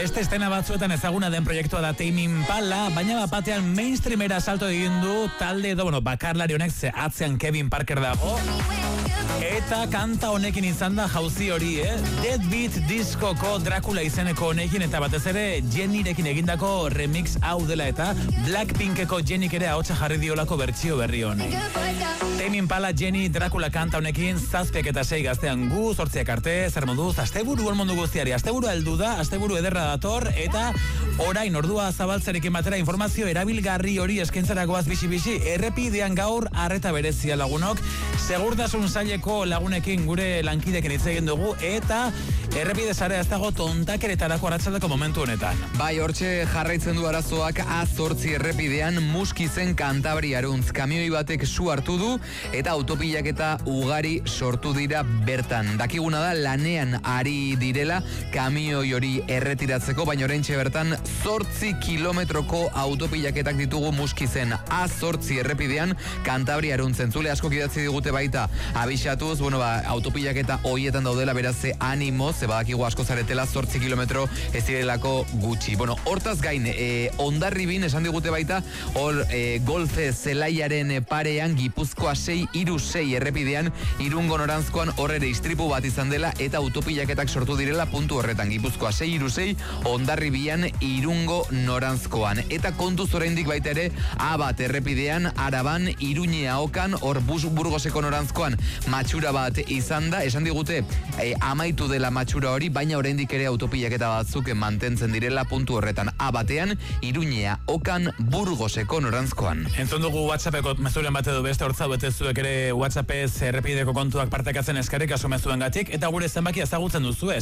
Beste estena batzuetan ezaguna den proiektua da Tame Impala, baina batean mainstreamera salto egin du talde edo, bakarlari honek atzean Kevin Parker dago. Eta kanta honekin izan da jauzi hori, Deadbeat diskoko Dracula izeneko honekin, eta batez ere Jennyrekin egindako remix hau dela, eta Blackpinkeko Jennyk ere ahotsa jarri diolako bertsio berri honek. Tame Impala, Jenny, Dracula kanta honekin 7 eta 6 gaztean gu, 8 arte, zer moduz, asteburu elmondu guztiari, asteburu heldu da, asteburu ederra dator, eta orain ordua zabaltzerekin batera informazio erabilgarri hori eskaintzarakoaz bisi-bisi, errepidean gaur arreta berezia lagunok, segurtasun saileko lagunekin gure lankidekin hitz egin dugu, eta errepide sarea ez dago tontakeretarako arratsaldeko momentu honetan. Bai, hortxe jarraitzen du arazoak A8 errepidean Muskizen Kantabriaruntz. Kamioi batek su hartu du eta autopilaketa ugari sortu dira bertan. Dakiguna da lanean ari direla kamioi hori erretiratzeko, baina oraintxe bertan 8 kilometroko autopilaketak ditugu Muskizen A8 errepidean Kantabriaruntz. Entzule asko idatzi digute baita abixatuz, autopilaketa hoietan daudela, beraz animo, ze badakigu asko zaretela 8 kilometro ez direlako gutxi. Hortaz gain, Hondarribin esan digute baita, hor golfe zelaiaren parean Gipuzkoa 636 errepidean Irungo norantzkoan hor ere istripu bat izan dela eta autopilaketak sortu direla puntu horretan. Gipuzkoa 636, Hondarribian Irungo norantzkoan. Eta kontuz oraindik baita ere A1 errepidean Araban Iruñea okan, hor Burgoseko norantzkoan matxura bat izan da, esan digute amaitu dela matxura hori, baina oraindik ere autopilaketa batzuk mantentzen direla puntu horretan. A1ean Iruñea okan Burgoseko norantzkoan. Entzun dugu WhatsAppeko mezuren bat edo beste hortza bete zuek ere WhatsAppez errepideko kontuak partekatzen eskarrik aso mezuen gatik, eta gure zenbaki ezagutzen duzu,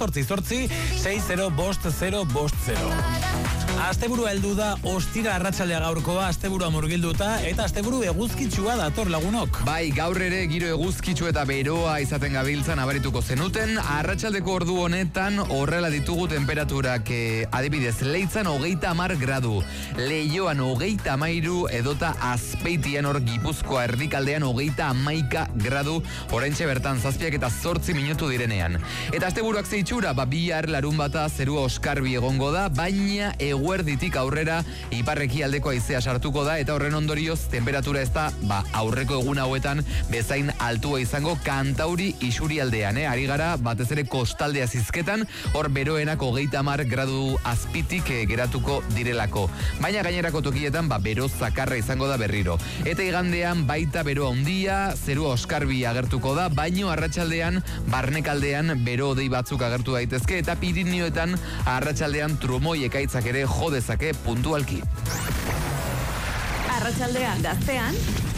688-605050. Asteburu heldu da, ostira arratsaldea gaurkoa, asteburua murgilduta, eta asteburu eguzkitsua dator lagunok. Bai, gaur ere giro eguzkitsu eta beroa izaten gabiltzan abarituko zenuten. Arratsaldeko ordu honetan horrela ditugu temperaturak, adibidez, Leitzan 30 gradu, Leioan 33 edota Azpeitian hor Gipuzkoa erdikaldean 31 gradu, oraintxe bertan 7 eta 8 minutu direnean. Eta asteburuak zeitxura, bihar larunbata zerua oskarbi egongo da, baina eguerditik aurrera iparrekialdeko haizea sartuko da, eta horren ondorioz temperatura ez da aurreko egun hauetan bezain altua izango Kantauri isurialdean, ari gara batez ere kostaldea zizketan, hor beroenak 30 gradu azpitik geratuko direlako. Baina gainerako tokietan bero zakarra izango da berriro. Eta igandean baita bero handia, zerua oskarbi agertuko da, baino arratsaldean barnekaldean bero odei batzuk agertu daitezke, eta Pirinioetan arratsaldean trumoi ekaitzak ere jo dezake puntualki. Arratsaldean gaztean